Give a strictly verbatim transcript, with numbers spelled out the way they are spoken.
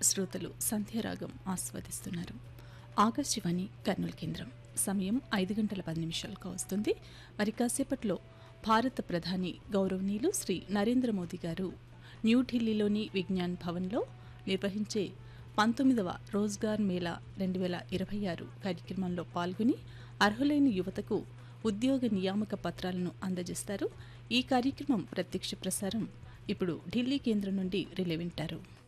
శ్రోతలు సంధ్యారాగం ఆస్వాదిస్తున్నారు. ఆకాశవాణి కర్నూలు కేంద్రం. సమయం ఐదు గంటల పది నిమిషాలకు వస్తుంది. మరి కాసేపట్లో భారత ప్రధాని గౌరవనీయులు శ్రీ నరేంద్ర మోదీ గారు న్యూఢిల్లీలోని విజ్ఞాన్ భవన్లో నిర్వహించే పంతొమ్మిదవ రోజ్గార్ మేళా రెండు వేల ఇరవై ఆరు కార్యక్రమంలో పాల్గొని అర్హులైన యువతకు ఉద్యోగ నియామక పత్రాలను అందజేస్తారు. ఈ కార్యక్రమం ప్రత్యక్ష ప్రసారం ఇప్పుడు ఢిల్లీ కేంద్రం నుండి రిలే వింటారు.